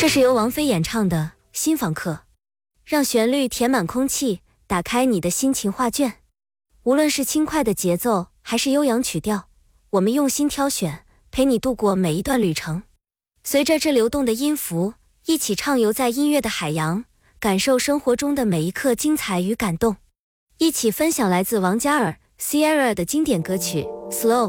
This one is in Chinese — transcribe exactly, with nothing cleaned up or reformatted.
这是由王菲演唱的《新访客》，让旋律填满空气，打开你的心情画卷。无论是轻快的节奏，还是悠扬曲调，我们用心挑选，陪你度过每一段旅程。随着这流动的音符，一起畅游在音乐的海洋，感受生活中的每一刻精彩与感动。一起分享来自王嘉尔 Sierra 的经典歌曲《Slow》。